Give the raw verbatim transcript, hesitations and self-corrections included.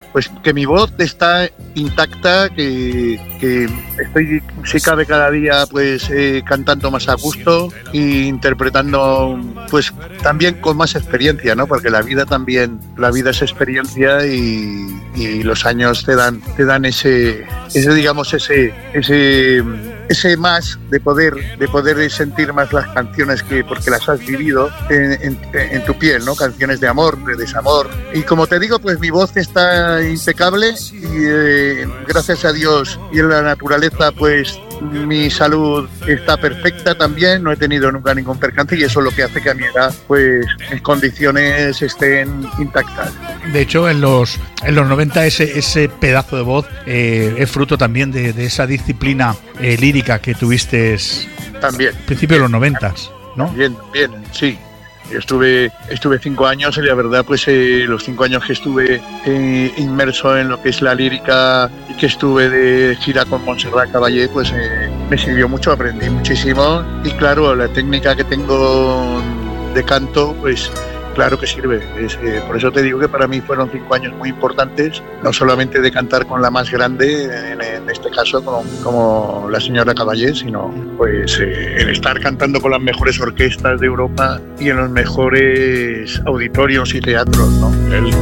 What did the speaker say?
pues que mi voz está intacta, que, que estoy, si cabe, cada día pues eh, cantando más a gusto e interpretando pues también con más experiencia, ¿no? Porque la vida también, la vida es experiencia y, y los años te dan, te dan ese, ese digamos, ese, ese, ese más de poder, de poder sentir más las canciones que porque las has vivido en, en, en tu piel, ¿no? Canciones de amor, de desamor. Y como te digo, pues mi voz está impecable y eh, gracias a Dios y en la naturaleza, pues mi salud está perfecta también, no he tenido nunca ningún percance y eso es lo que hace que a mi edad pues mis condiciones estén intactas. De hecho, en los en los noventa ese, ese pedazo de voz eh, es fruto también de, de esa disciplina eh, lírica que tuviste también. Al principio de los noventas, ¿no? Bien, bien, sí. Estuve, estuve cinco años y la verdad pues eh, los cinco años que estuve eh, inmerso en lo que es la lírica y que estuve de gira con Montserrat Caballé pues eh, me sirvió mucho, aprendí muchísimo y claro, la técnica que tengo de canto pues claro que sirve. Es, eh, por eso te digo que para mí fueron cinco años muy importantes, no solamente de cantar con la más grande, en, en este caso como, como la señora Caballé, sino pues eh, el estar cantando con las mejores orquestas de Europa y en los mejores auditorios y teatros, ¿no? El,